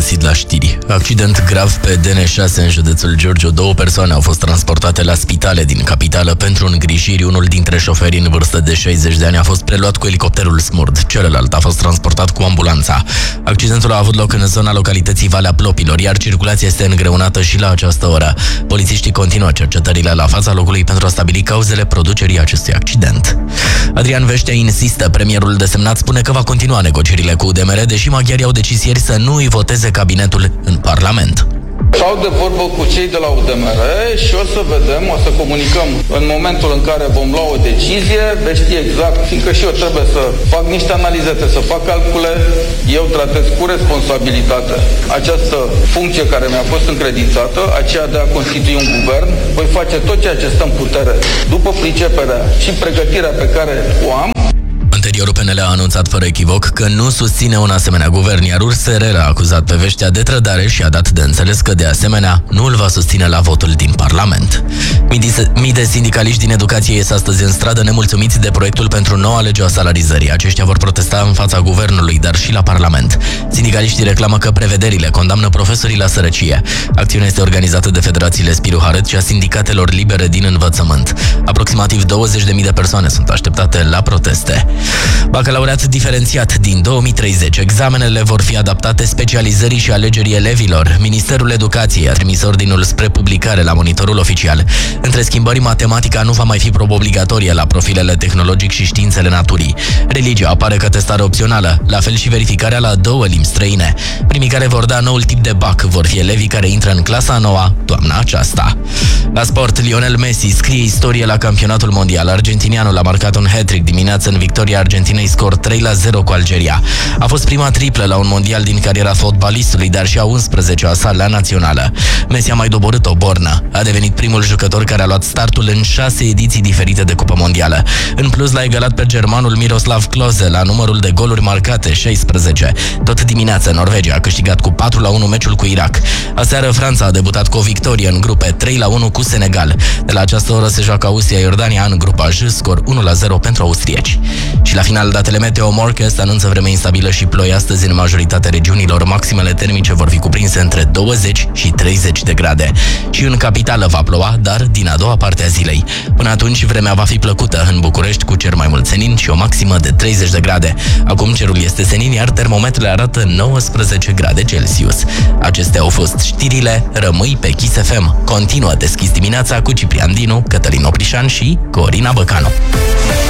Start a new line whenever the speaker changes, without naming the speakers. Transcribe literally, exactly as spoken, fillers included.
găsit la știri. Accident grav pe D N șase în județul Giurgiu. Două persoane au fost transportate la spitale din capitală pentru îngrijiri. Unul dintre șoferi în vârstă de șaizeci de ani a fost preluat cu elicopterul Smurd. Celălalt a fost transportat cu ambulanța. Accidentul a avut loc în zona localității Valea Plopilor, iar circulația este îngreunată și la această oră. Polițiștii continuă cercetările la fața locului pentru a stabili cauzele producerii acestui accident. Adrian Veștea insistă. Premierul desemnat spune că va continua negocierile cu U D M R, deși maghiarii au decis ieri să nu îi voteze cabinetul în Parlament.
Stau de vorbă cu cei de la U D M R și o să vedem, o să comunicăm în momentul în care vom lua o decizie, veți ști exact, fiindcă și eu trebuie să fac niște analize, să fac calcule, eu tratez cu responsabilitate această funcție care mi-a fost încredințată, aceea de a constitui un guvern, voi face tot ceea ce stă în putere, după priceperea și pregătirea pe care o am.
Anterior, P N L a anunțat fără echivoc că nu susține un asemenea guvern, iar U R S R a acuzat pe Veștea de trădare și a dat de înțeles că, de asemenea, nu îl va susține la votul din Parlament. Mii de sindicaliști din educație ies astăzi în stradă nemulțumiți de proiectul pentru noua lege a salarizării. Aceștia vor protesta în fața guvernului, dar și la Parlament. Sindicaliștii reclamă că prevederile condamnă profesorii la sărăcie. Acțiunea este organizată de federațiile Spiru Haret și a sindicatelor libere din învățământ. Aproximativ douăzeci de mii de persoane sunt așteptate la proteste. Bacalaureat diferențiat din două mii treizeci. Examenele vor fi adaptate specializării și alegerii elevilor. Ministerul Educației a trimis ordinul spre publicare la Monitorul Oficial. Între schimbări, matematica nu va mai fi probă obligatorie la profilele tehnologic și științele naturii. Religia apare ca testare opțională, la fel și verificarea la două limbi străine. Primii care vor da noul tip de bac vor fi elevii care intră în clasa a noua toamna aceasta. La sport, Lionel Messi scrie istorie la campionatul mondial. Argentinianul a marcat un hat-trick dimineață în victoria Argentinei, scor trei la zero cu Algeria. A fost prima triplă la un mondial din cariera fotbalistului, dar și a unsprezecea sa la națională. Messi a mai doborât o bornă. A devenit primul jucător care a luat startul în șase ediții diferite de Cupă Mondială. În plus, l-a egalat pe germanul Miroslav Klose la numărul de goluri marcate, șaisprezece. Tot dimineața, Norvegia a câștigat cu patru la unu meciul cu Irak. Aseară, Franța a debutat cu o victorie în grupe, trei la unu cu Senegal. De la această oră se joacă Austria-Iordania în grupa J, scor unu la zero pentru austrieci. Și la final, datele meteo. Morcast anunță vreme instabilă și ploi astăzi în majoritatea regiunilor. Maximele termice vor fi cuprinse între douăzeci și treizeci de grade. Și în capitală va ploua, dar din a doua parte a zilei. Până atunci, vremea va fi plăcută în București, cu cer mai mult senin și o maximă de treizeci de grade. Acum cerul este senin, iar termometrele arată nouăsprezece grade Celsius. Acestea au fost știrile. Rămâi pe Kiss F M. Continuă Deschis dimineața cu Ciprian Dinu, Cătălin Oprișan și Corina Băcanu.